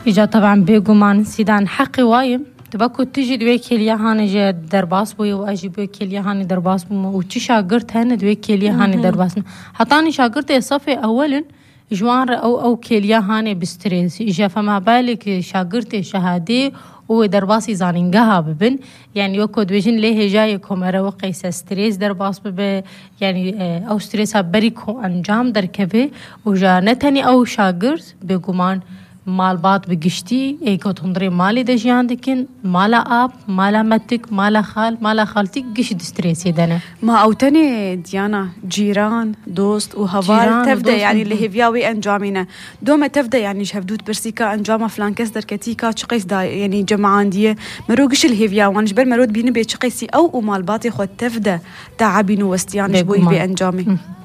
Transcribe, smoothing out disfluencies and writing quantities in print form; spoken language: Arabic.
إجا طبعا بيقومان سيدان حقي وايم تبكو تجي دويكي اليهاني جا درباس بوي واجي بويكي اليهاني درباس بوي وتشي شاقرت هنا دويكي اليهاني درباس حطاني شاقرت صفي أولا جوان أو كيليهاني بستريس إجا فما بالك شاقرت شهادي ودرباسي زانينجها ببن يعني وكو دويجن ليه جاي كومرا وقيسا ستريس درباس بب يعني أو ستريسها بريكو أنجام دركبه وجا نتني أو شاقرت بيقومان مال بات بقشتي ايكو تندري مالي دجيان دكين مالا اب مالا متك مالا خال مالا خالتي قش دستريسي دنا ما اوتني ديانا جيران دوست وهفال تبدا يعني اللي هي فياوي انجامينا دوما تبدا يعني شهفدود برسيكا انجاما فلان كس دركتيكا تشقيس دا يعني جمعان دي مروقش اللي هي فيا وان جبر مرود بيني بيتشقيسي او مال باتي خو تبدا تعبينو وستيان جبوي بانجامي